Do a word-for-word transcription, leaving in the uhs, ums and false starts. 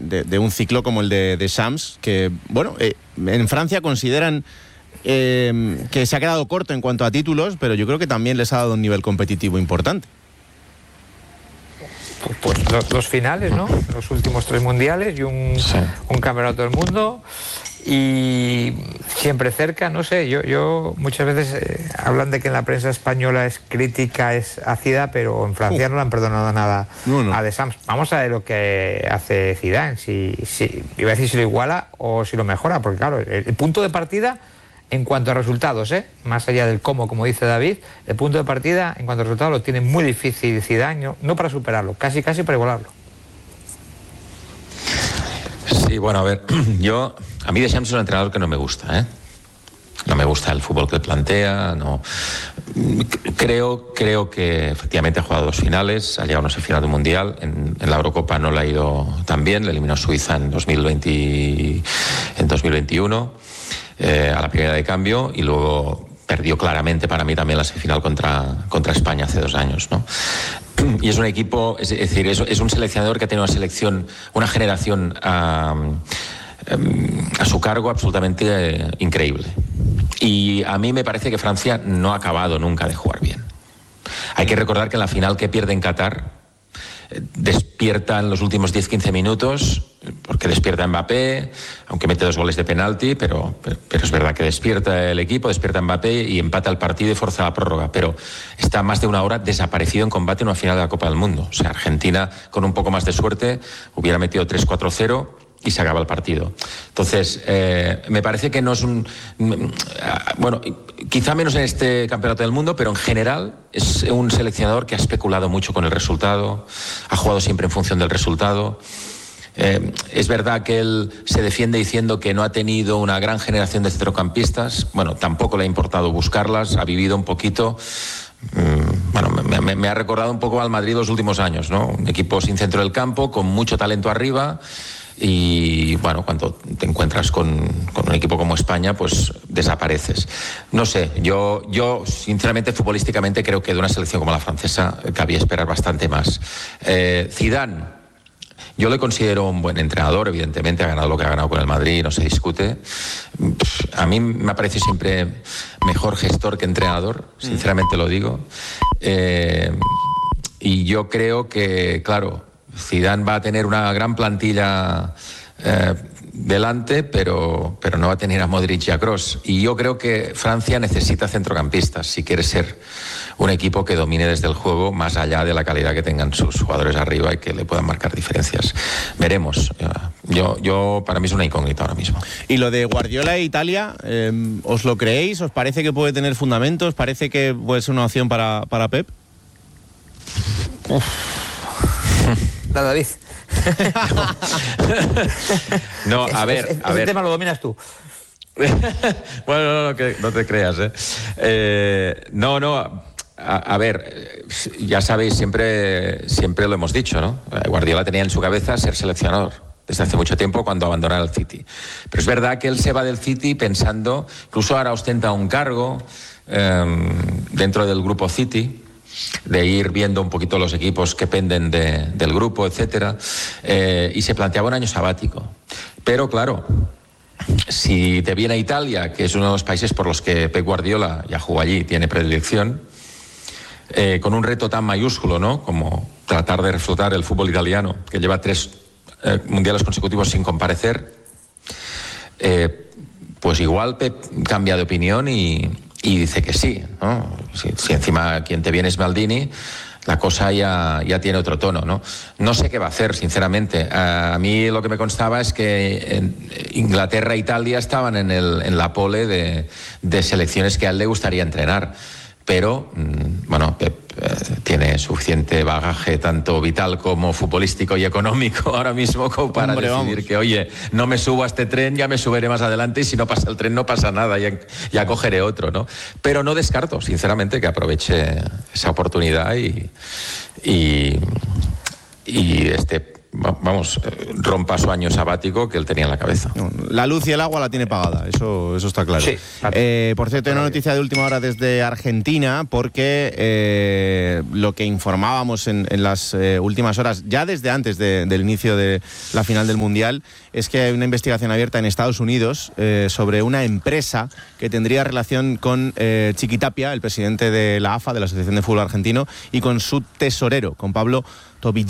de, de un ciclo como el de, de Shams, que, bueno, eh, en Francia consideran eh, que se ha quedado corto en cuanto a títulos, pero yo creo que también les ha dado un nivel competitivo importante. Pues, pues los, los finales, ¿no? Los últimos tres mundiales y un, sí. un campeonato del mundo. Y siempre cerca, no sé, yo, yo muchas veces eh, hablan de que en la prensa española es crítica, es ácida, pero en Francia uh. no le han perdonado nada no, no. a Deschamps. Vamos a ver lo que hace Zidane, si, si iba a decir si lo iguala o si lo mejora, porque claro, el, el punto de partida en cuanto a resultados, ¿eh? más allá del cómo, como dice David, el punto de partida en cuanto a resultados lo tiene muy difícil Zidane, no, no para superarlo, casi casi para igualarlo. Sí, bueno, a ver, yo, a mí Deschamps es un entrenador que no me gusta, ¿eh? No me gusta el fútbol que plantea, no. Creo, creo que efectivamente ha jugado dos finales, ha llegado a una semifinal del Mundial, en, en la Eurocopa no le ha ido tan bien, le eliminó Suiza en dos mil veinte, en dos mil veintiuno, eh, a la primera de cambio, y luego perdió claramente para mí también la semifinal contra, contra España hace dos años, ¿no? Y es un equipo, es decir, es, es un seleccionador que ha tenido una selección, una generación a, a su cargo absolutamente eh, increíble. Y a mí me parece que Francia no ha acabado nunca de jugar bien. Hay que recordar que en la final que pierde en Qatar, eh, despierta en los últimos diez a quince minutos, porque despierta Mbappé, aunque mete dos goles de penalti, pero, pero, pero es verdad que despierta el equipo, despierta Mbappé y empata el partido y forza la prórroga, pero está más de una hora desaparecido en combate en una final de la Copa del Mundo. O sea, Argentina, con un poco más de suerte, hubiera metido tres cuatro cero y se acaba el partido. Entonces, eh, me parece que no es un... Bueno, quizá menos en este Campeonato del Mundo, pero en general es un seleccionador que ha especulado mucho con el resultado, ha jugado siempre en función del resultado. Eh, es verdad que él se defiende diciendo que no ha tenido una gran generación de centrocampistas. Bueno, tampoco le ha importado buscarlas, ha vivido un poquito. Mm, bueno, me, me, me ha recordado un poco al Madrid los últimos años, ¿no? Un equipo sin centro del campo, con mucho talento arriba. Y bueno, cuando te encuentras con, con un equipo como España, pues desapareces. No sé, yo, yo sinceramente futbolísticamente creo que de una selección como la francesa cabía esperar bastante más. Eh, Zidane. Yo le considero un buen entrenador, evidentemente ha ganado lo que ha ganado con el Madrid, no se discute. A mí me parece siempre mejor gestor que entrenador, sinceramente lo digo. Eh, y yo creo que, claro, Zidane va a tener una gran plantilla eh, delante, pero, pero no va a tener a Modric y a Kroos. Y yo creo que Francia necesita centrocampistas si quiere ser un equipo que domine desde el juego, más allá de la calidad que tengan sus jugadores arriba y que le puedan marcar diferencias. Veremos. Yo, yo para mí es una incógnita ahora mismo. Y lo de Guardiola e Italia, eh, ¿os lo creéis? ¿Os parece que puede tener fundamentos? ¿Parece que puede ser una opción para, para Pep? Da, David. No, a ver, es, es, a ese ver. tema lo dominas tú. Bueno, no, no, que no te creas, ¿eh? eh no, no. A, a ver, ya sabéis, siempre, siempre lo hemos dicho, ¿no? Guardiola tenía en su cabeza ser seleccionador desde hace mucho tiempo cuando abandonara el City. Pero es verdad que él se va del City pensando, incluso ahora ostenta un cargo eh, dentro del grupo City, de ir viendo un poquito los equipos que penden de, del grupo, etcétera, eh, y se planteaba un año sabático. Pero claro, si te viene a Italia, que es uno de los países por los que Pep Guardiola ya jugó allí, tiene predilección, eh, con un reto tan mayúsculo, ¿no?, como tratar de reflotar el fútbol italiano, que lleva tres eh, mundiales consecutivos sin comparecer, eh, pues igual Pep cambia de opinión y, y dice que sí, ¿no? Si, si encima quien te viene es Maldini, la cosa ya, ya tiene otro tono, ¿no? No sé qué va a hacer, sinceramente. A mí lo que me constaba es que en Inglaterra e Italia estaban en, el, en la pole de, de selecciones que a él le gustaría entrenar. Pero, bueno, Pep eh, tiene suficiente bagaje, tanto vital como futbolístico y económico ahora mismo, como para Hombre, decidir vamos. que, oye, no me subo a este tren, ya me subiré más adelante y si no pasa el tren no pasa nada, ya, ya cogeré otro, ¿no? Pero no descarto, sinceramente, que aproveche esa oportunidad y, y, y esté vamos, rompa su año sabático que él tenía en la cabeza. La luz y el agua la tiene pagada, eso, eso está claro. Sí. Eh, por cierto, hay una noticia de última hora desde Argentina, porque eh, lo que informábamos en, en las eh, últimas horas, ya desde antes de, del inicio de la final del Mundial, es que hay una investigación abierta en Estados Unidos eh, sobre una empresa que tendría relación con eh, Chiqui Tapia, el presidente de la A F A, de la Asociación de Fútbol Argentino, y con su tesorero, con Pablo Tobillán.